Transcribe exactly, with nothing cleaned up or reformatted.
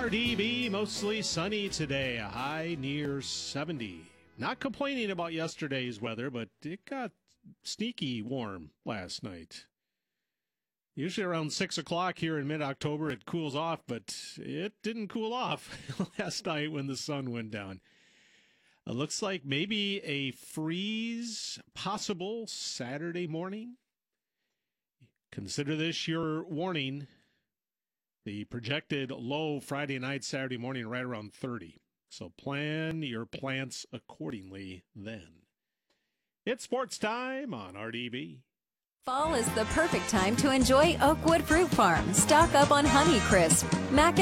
R D B, mostly sunny today, a high near seventy. Not complaining about yesterday's weather, but it got sneaky warm last night. Usually around six o'clock here in mid-October, it cools off, but it didn't cool off last night when the sun went down. It looks like maybe a freeze possible Saturday morning. Consider this your warning. The projected low Friday night, Saturday morning, right around thirty. So plan your plants accordingly then. It's sports time on R D B. Fall is the perfect time to enjoy Oakwood Fruit Farm. Stock up on Honeycrisp, Mac